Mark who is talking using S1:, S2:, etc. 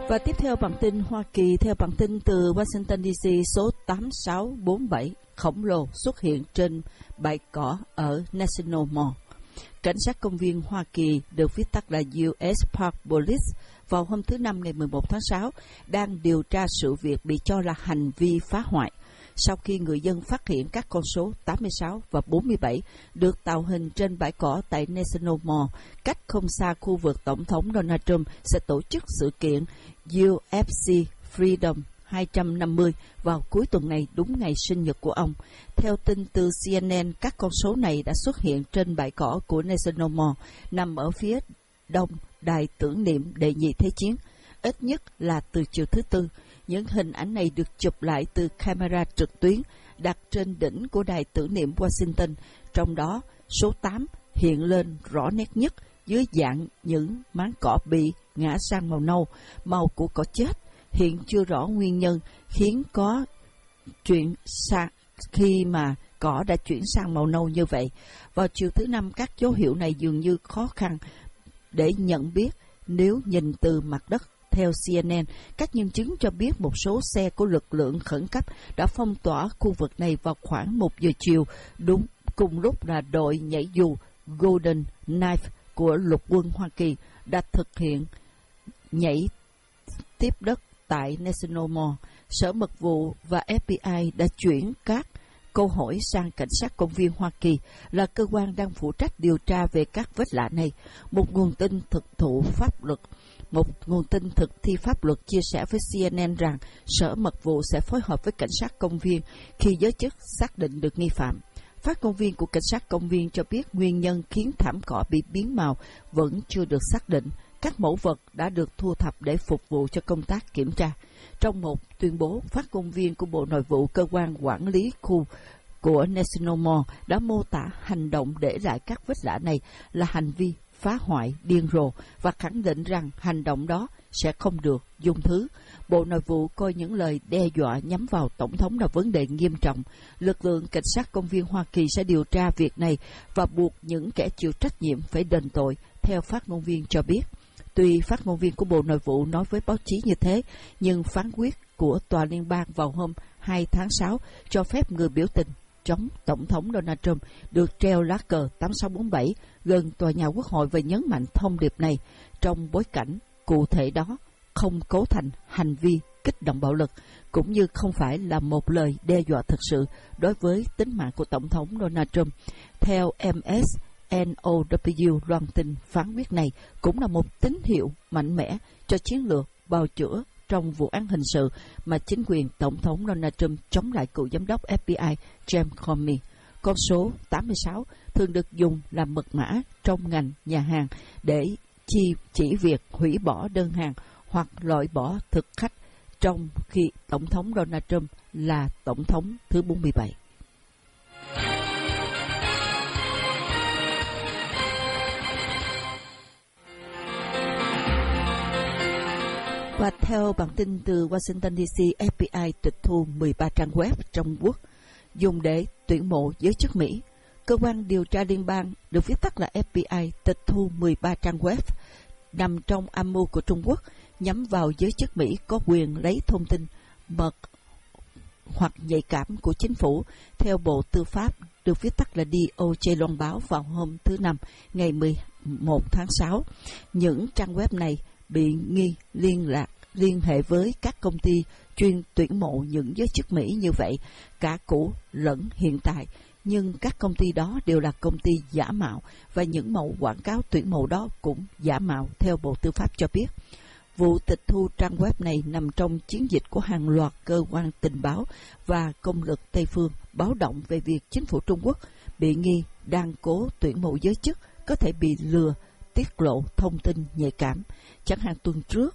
S1: Và tiếp theo bản tin Hoa Kỳ, theo bản tin từ Washington DC số 8647, khổng lồ xuất hiện trên bãi cỏ ở National Mall. Cảnh sát công viên Hoa Kỳ, được viết tắt là US Park Police, vào hôm thứ Năm ngày 11 tháng 6 đang điều tra sự việc bị cho là hành vi phá hoại sau khi người dân phát hiện các con số 86 và 47 được tạo hình trên bãi cỏ tại National Mall, cách không xa khu vực Tổng thống Donald Trump sẽ tổ chức sự kiện UFC Freedom 250 vào cuối tuần này, đúng ngày sinh nhật của ông. Theo tin từ CNN, các con số này đã xuất hiện trên bãi cỏ của National Mall, nằm ở phía đông đài tưởng niệm Đệ nhị Thế chiến, ít nhất là từ chiều thứ Tư. Những hình ảnh này được chụp lại từ camera trực tuyến đặt trên đỉnh của đài tưởng niệm Washington, trong đó số 8 hiện lên rõ nét nhất dưới dạng những máng cỏ bị ngã sang màu nâu, màu của cỏ chết. Hiện chưa rõ nguyên nhân khiến có chuyện khi mà cỏ đã chuyển sang màu nâu như vậy. Vào chiều thứ Năm, các dấu hiệu này dường như khó khăn để nhận biết nếu nhìn từ mặt đất. Theo CNN, các nhân chứng cho biết một số xe của lực lượng khẩn cấp đã phong tỏa khu vực này vào khoảng 1 giờ chiều, đúng cùng lúc là đội nhảy dù Golden Knife của lục quân Hoa Kỳ đã thực hiện nhảy tiếp đất tại National Mall. Sở Mật vụ và FBI đã chuyển các câu hỏi sang Cảnh sát công viên Hoa Kỳ, là cơ quan đang phụ trách điều tra về các vết lạ này. Một nguồn tin thực thi pháp luật chia sẻ với CNN rằng Sở Mật vụ sẽ phối hợp với cảnh sát công viên khi giới chức xác định được nghi phạm. Phát ngôn viên của cảnh sát công viên cho biết nguyên nhân khiến thảm cỏ bị biến màu vẫn chưa được xác định. Các mẫu vật đã được thu thập để phục vụ cho công tác kiểm tra. Trong một tuyên bố, phát ngôn viên của Bộ Nội vụ, cơ quan quản lý khu của National Mall, đã mô tả hành động để lại các vết lạ này là hành vi phá hoại điên rồ và khẳng định rằng hành động đó sẽ không được dung thứ. Bộ Nội vụ coi những lời đe dọa nhắm vào Tổng thống là vấn đề nghiêm trọng. Lực lượng cảnh sát công viên Hoa Kỳ sẽ điều tra việc này và buộc những kẻ chịu trách nhiệm phải đền tội, theo phát ngôn viên cho biết. Tuy phát ngôn viên của Bộ Nội vụ nói với báo chí như thế, nhưng phán quyết của Tòa Liên bang vào hôm 2 tháng 6 cho phép người biểu tình chống Tổng thống Donald Trump được treo lá cờ 8647 gần tòa nhà Quốc hội và nhấn mạnh thông điệp này trong bối cảnh cụ thể đó không cấu thành hành vi kích động bạo lực, cũng như không phải là một lời đe dọa thực sự đối với tính mạng của Tổng thống Donald Trump. Theo MSNOW loan tin, phán quyết này cũng là một tín hiệu mạnh mẽ cho chiến lược bào chữa trong vụ án hình sự mà chính quyền Tổng thống Donald Trump chống lại cựu giám đốc FBI James Comey. Con số 86 thường được dùng làm mật mã trong ngành nhà hàng để chỉ việc hủy bỏ đơn hàng hoặc loại bỏ thực khách trong khi Tổng thống Donald Trump là Tổng thống thứ 47. Và theo bản tin từ Washington DC, FBI tịch thu 13 trang web trong quốc dùng để tuyển mộ giới chức Mỹ. Cơ quan điều tra liên bang, được viết tắt là FBI, tịch thu 13 trang web nằm trong âm mưu của Trung Quốc nhắm vào giới chức Mỹ có quyền lấy thông tin mật hoặc nhạy cảm của chính phủ. Theo Bộ Tư pháp, được viết tắt là DOJ, loan báo vào hôm thứ Năm ngày 11 tháng 6, những trang web này bị nghi liên hệ với các công ty chuyên tuyển mộ những giới chức Mỹ như vậy, cả cũ lẫn hiện tại. Nhưng các công ty đó đều là công ty giả mạo và những mẫu quảng cáo tuyển mộ đó cũng giả mạo, theo Bộ Tư pháp cho biết. Vụ tịch thu trang web này nằm trong chiến dịch của hàng loạt cơ quan tình báo và công lực Tây phương báo động về việc chính phủ Trung Quốc bị nghi đang cố tuyển mộ giới chức có thể bị lừa tiết lộ thông tin nhạy cảm. Chẳng hạn tuần trước,